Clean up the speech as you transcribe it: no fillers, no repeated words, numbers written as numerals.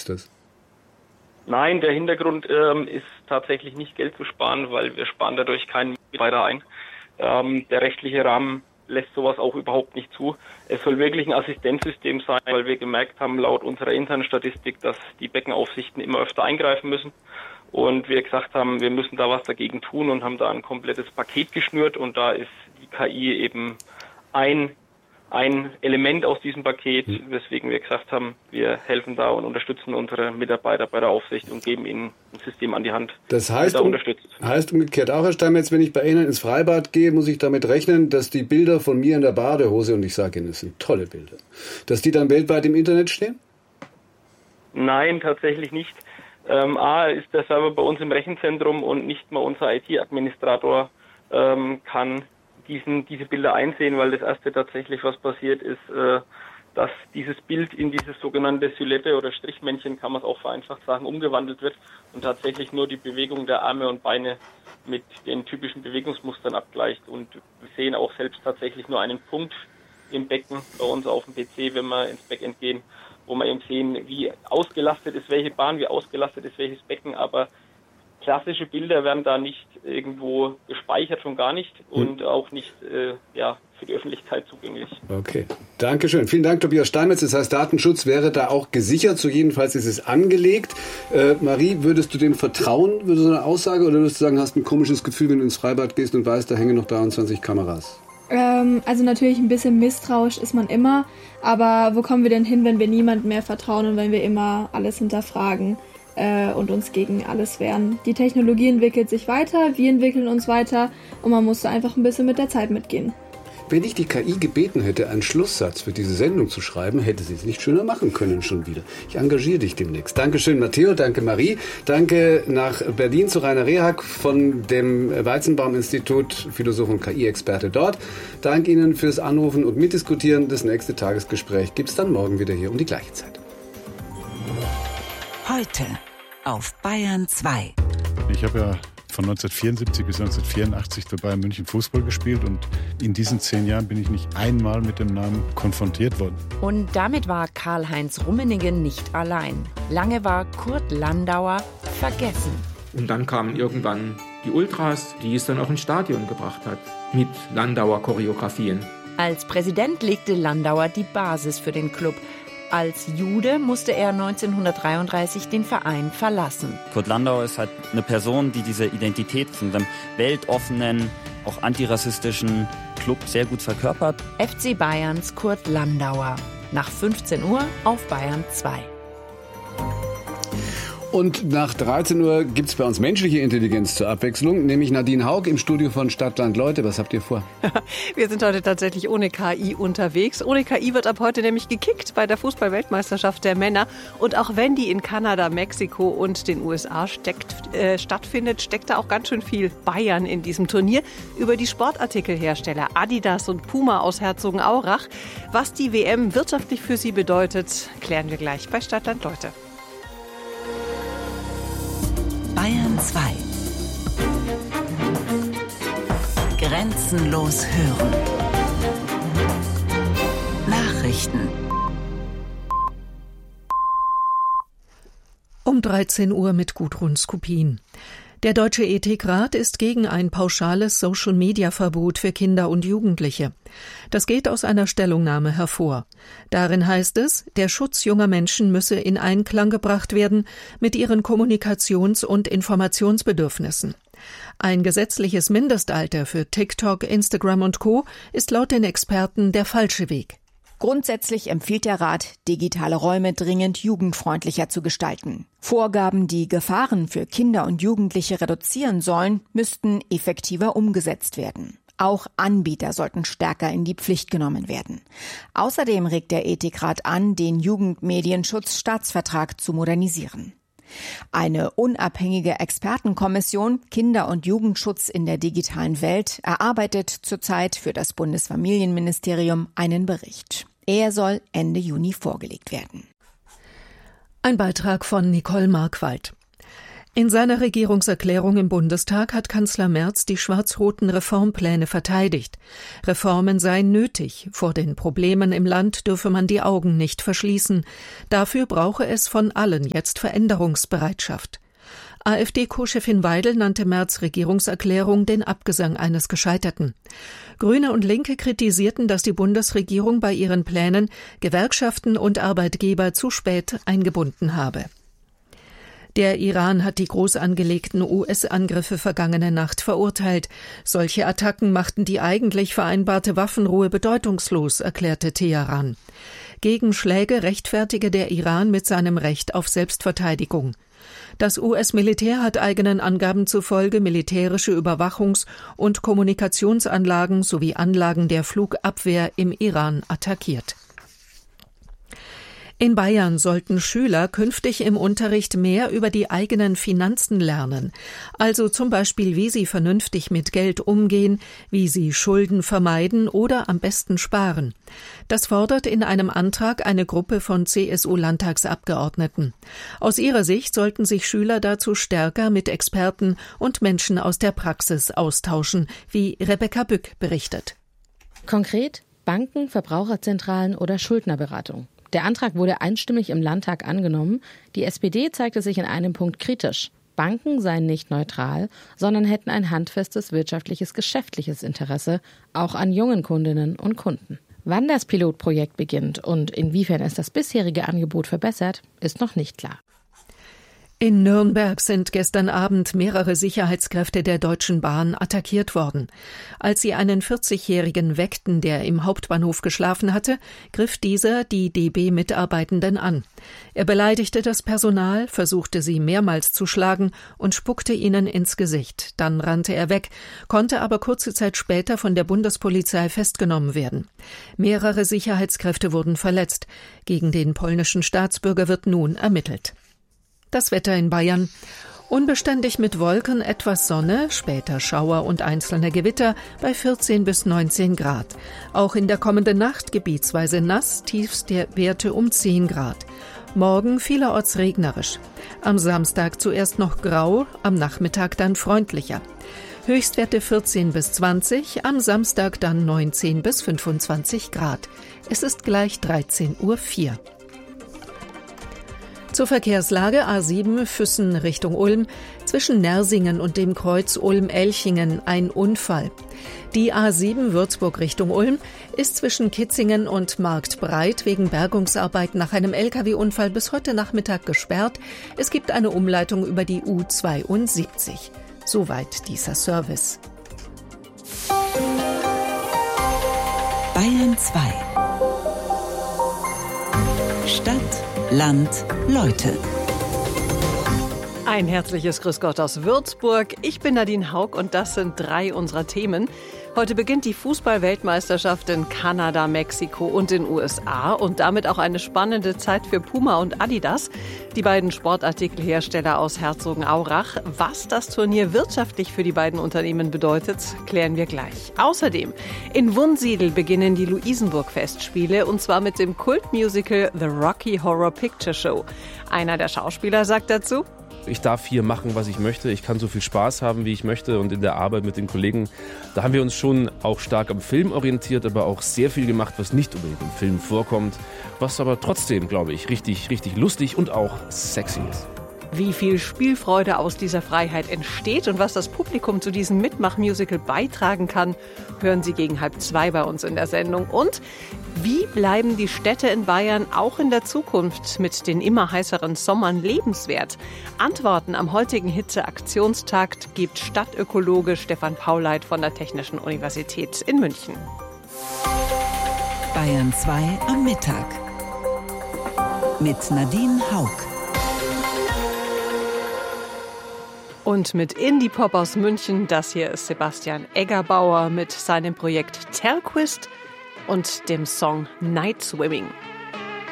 ist das? Nein, der Hintergrund ist tatsächlich nicht Geld zu sparen, weil wir sparen dadurch keinen Mitarbeiter ein. Der rechtliche Rahmen lässt sowas auch überhaupt nicht zu. Es soll wirklich ein Assistenzsystem sein, weil wir gemerkt haben, laut unserer internen Statistik, dass die Beckenaufsichten immer öfter eingreifen müssen. Und wir gesagt haben, wir müssen da was dagegen tun und haben da ein komplettes Paket geschnürt. Und da ist die KI eben ein Element aus diesem Paket, weswegen wir gesagt haben, wir helfen da und unterstützen unsere Mitarbeiter bei der Aufsicht und geben ihnen ein System an die Hand. Das heißt umgekehrt auch, Herr Steinmetz, wenn ich bei Ihnen ins Freibad gehe, muss ich damit rechnen, dass die Bilder von mir in der Badehose, und ich sage Ihnen, das sind tolle Bilder, dass die dann weltweit im Internet stehen? Nein, tatsächlich nicht. A, ist der Server bei uns im Rechenzentrum und nicht mal unser IT-Administrator kann diese Bilder einsehen, weil das erste tatsächlich, was passiert ist, dass dieses Bild in dieses sogenannte Silhouette oder Strichmännchen, kann man es auch vereinfacht sagen, umgewandelt wird und tatsächlich nur die Bewegung der Arme und Beine mit den typischen Bewegungsmustern abgleicht. Und wir sehen auch selbst tatsächlich nur einen Punkt im Becken bei uns auf dem PC, wenn wir ins Backend gehen, wo wir eben sehen, wie ausgelastet ist welche Bahn, wie ausgelastet ist welches Becken, aber klassische Bilder werden da nicht irgendwo gespeichert, schon gar nicht und auch nicht für die Öffentlichkeit zugänglich. Okay, Dankeschön. Vielen Dank, Tobias Steinmetz. Das heißt, Datenschutz wäre da auch gesichert, so jedenfalls ist es angelegt. Marie, würdest du dem vertrauen, würde so eine Aussage, oder würdest du sagen, hast ein komisches Gefühl, wenn du ins Freibad gehst und weißt, da hängen noch 23 Kameras? Also natürlich ein bisschen misstrauisch ist man immer, aber wo kommen wir denn hin, wenn wir niemandem mehr vertrauen und wenn wir immer alles hinterfragen und uns gegen alles wehren? Die Technologie entwickelt sich weiter, wir entwickeln uns weiter und man muss da einfach ein bisschen mit der Zeit mitgehen. Wenn ich die KI gebeten hätte, einen Schlusssatz für diese Sendung zu schreiben, hätte sie es nicht schöner machen können schon wieder. Ich engagiere dich demnächst. Dankeschön, Matteo, danke Marie, danke nach Berlin zu Rainer Rehag von dem Weizenbaum-Institut, Philosoph und KI-Experte dort. Danke Ihnen fürs Anrufen und Mitdiskutieren. Das nächste Tagesgespräch gibt es dann morgen wieder hier um die gleiche Zeit. Heute auf Bayern 2. Ich habe ja von 1974 bis 1984 für Bayern München Fußball gespielt und in diesen 10 Jahren bin ich nicht einmal mit dem Namen konfrontiert worden. Und damit war Karl-Heinz Rummenigge nicht allein. Lange war Kurt Landauer vergessen. Und dann kamen irgendwann die Ultras, die es dann auch ins Stadion gebracht hat, mit Landauer-Choreografien. Als Präsident legte Landauer die Basis für den Club. Als Jude musste er 1933 den Verein verlassen. Kurt Landauer ist halt eine Person, die diese Identität von einem weltoffenen, auch antirassistischen Club sehr gut verkörpert. FC Bayerns Kurt Landauer. Nach 15 Uhr auf Bayern 2. Und nach 13 Uhr gibt es bei uns menschliche Intelligenz zur Abwechslung, nämlich Nadine Haug im Studio von Stadtland Leute. Was habt ihr vor? Wir sind heute tatsächlich ohne KI unterwegs. Ohne KI wird ab heute nämlich gekickt bei der Fußball-Weltmeisterschaft der Männer. Und auch wenn die in Kanada, Mexiko und den USA stattfindet, steckt da auch ganz schön viel Bayern in diesem Turnier. Über die Sportartikelhersteller Adidas und Puma aus Herzogenaurach. Was die WM wirtschaftlich für sie bedeutet, klären wir gleich bei Stadtland Leute. Bayern 2. Grenzenlos hören. Nachrichten. Um 13 Uhr mit Gudrun Skupin. Der Deutsche Ethikrat ist gegen ein pauschales Social-Media-Verbot für Kinder und Jugendliche. Das geht aus einer Stellungnahme hervor. Darin heißt es, der Schutz junger Menschen müsse in Einklang gebracht werden mit ihren Kommunikations- und Informationsbedürfnissen. Ein gesetzliches Mindestalter für TikTok, Instagram und Co. ist laut den Experten der falsche Weg. Grundsätzlich empfiehlt der Rat, digitale Räume dringend jugendfreundlicher zu gestalten. Vorgaben, die Gefahren für Kinder und Jugendliche reduzieren sollen, müssten effektiver umgesetzt werden. Auch Anbieter sollten stärker in die Pflicht genommen werden. Außerdem regt der Ethikrat an, den Jugendmedienschutzstaatsvertrag zu modernisieren. Eine unabhängige Expertenkommission Kinder- und Jugendschutz in der digitalen Welt erarbeitet zurzeit für das Bundesfamilienministerium einen Bericht. Er soll Ende Juni vorgelegt werden. Ein Beitrag von Nicole Markwald. In seiner Regierungserklärung im Bundestag hat Kanzler Merz die schwarz-roten Reformpläne verteidigt. Reformen seien nötig. Vor den Problemen im Land dürfe man die Augen nicht verschließen. Dafür brauche es von allen jetzt Veränderungsbereitschaft. AfD-Co-Chefin Weidel nannte Merz' Regierungserklärung den Abgesang eines Gescheiterten. Grüne und Linke kritisierten, dass die Bundesregierung bei ihren Plänen Gewerkschaften und Arbeitgeber zu spät eingebunden habe. Der Iran hat die groß angelegten US-Angriffe vergangene Nacht verurteilt. Solche Attacken machten die eigentlich vereinbarte Waffenruhe bedeutungslos, erklärte Teheran. Gegenschläge rechtfertige der Iran mit seinem Recht auf Selbstverteidigung. Das US-Militär hat eigenen Angaben zufolge militärische Überwachungs- und Kommunikationsanlagen sowie Anlagen der Flugabwehr im Iran attackiert. In Bayern sollten Schüler künftig im Unterricht mehr über die eigenen Finanzen lernen, also zum Beispiel, wie sie vernünftig mit Geld umgehen, wie sie Schulden vermeiden oder am besten sparen. Das fordert in einem Antrag eine Gruppe von CSU-Landtagsabgeordneten. Aus ihrer Sicht sollten sich Schüler dazu stärker mit Experten und Menschen aus der Praxis austauschen, wie Rebecca Bück berichtet. Konkret Banken, Verbraucherzentralen oder Schuldnerberatung. Der Antrag wurde einstimmig im Landtag angenommen. Die SPD zeigte sich in einem Punkt kritisch. Banken seien nicht neutral, sondern hätten ein handfestes wirtschaftliches, geschäftliches Interesse, auch an jungen Kundinnen und Kunden. Wann das Pilotprojekt beginnt und inwiefern es das bisherige Angebot verbessert, ist noch nicht klar. In Nürnberg sind gestern Abend mehrere Sicherheitskräfte der Deutschen Bahn attackiert worden. Als sie einen 40-Jährigen weckten, der im Hauptbahnhof geschlafen hatte, griff dieser die DB-Mitarbeitenden an. Er beleidigte das Personal, versuchte sie mehrmals zu schlagen und spuckte ihnen ins Gesicht. Dann rannte er weg, konnte aber kurze Zeit später von der Bundespolizei festgenommen werden. Mehrere Sicherheitskräfte wurden verletzt. Gegen den polnischen Staatsbürger wird nun ermittelt. Das Wetter in Bayern. Unbeständig mit Wolken, etwas Sonne, später Schauer und einzelne Gewitter bei 14 bis 19 Grad. Auch in der kommenden Nacht gebietsweise nass, Tiefstwerte um 10 Grad. Morgen vielerorts regnerisch. Am Samstag zuerst noch grau, am Nachmittag dann freundlicher. Höchstwerte 14 bis 20, am Samstag dann 19 bis 25 Grad. Es ist gleich 13:04 Uhr. Zur Verkehrslage A7 Füssen Richtung Ulm, zwischen Nersingen und dem Kreuz Ulm-Elchingen ein Unfall. Die A7 Würzburg Richtung Ulm ist zwischen Kitzingen und Marktbreit wegen Bergungsarbeit nach einem Lkw-Unfall bis heute Nachmittag gesperrt. Es gibt eine Umleitung über die U72. Soweit dieser Service. Bayern 2. Stadt, Land, Leute. Ein herzliches Grüß Gott aus Würzburg. Ich bin Nadine Haug und das sind 3 unserer Themen. Heute beginnt die Fußball-Weltmeisterschaft in Kanada, Mexiko und den USA und damit auch eine spannende Zeit für Puma und Adidas, die beiden Sportartikelhersteller aus Herzogenaurach. Was das Turnier wirtschaftlich für die beiden Unternehmen bedeutet, klären wir gleich. Außerdem, in Wunsiedel beginnen die Luisenburg-Festspiele und zwar mit dem Kultmusical The Rocky Horror Picture Show. Einer der Schauspieler sagt dazu: Ich darf hier machen, was ich möchte. Ich kann so viel Spaß haben, wie ich möchte. Und in der Arbeit mit den Kollegen, da haben wir uns schon auch stark am Film orientiert, aber auch sehr viel gemacht, was nicht unbedingt im Film vorkommt. Was aber trotzdem, glaube ich, richtig, richtig lustig und auch sexy ist. Wie viel Spielfreude aus dieser Freiheit entsteht und was das Publikum zu diesem Mitmach-Musical beitragen kann, hören Sie gegen 1:30 bei uns in der Sendung. Und wie bleiben die Städte in Bayern auch in der Zukunft mit den immer heißeren Sommern lebenswert? Antworten am heutigen Hitze-Aktionstag gibt Stadtökologe Stefan Pauleit von der Technischen Universität in München. Bayern 2 am Mittag mit Nadine Haug. Und mit Indie-Pop aus München, das hier ist Sebastian Eggerbauer mit seinem Projekt Telquist und dem Song Night Swimming.